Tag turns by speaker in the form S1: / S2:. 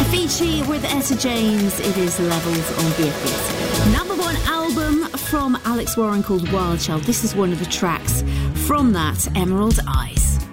S1: Avicii with Etta James. It is Levels on BFBS. Number one album from Alex Warren called Wild Child. This is one of the tracks from that, Emerald Eyes.